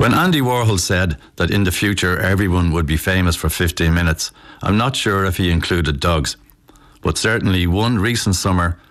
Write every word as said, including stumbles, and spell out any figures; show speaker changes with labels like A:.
A: When Andy Warhol said that in the future everyone would be famous for fifteen minutes, I'm not sure if he included dogs. But certainly one recent summer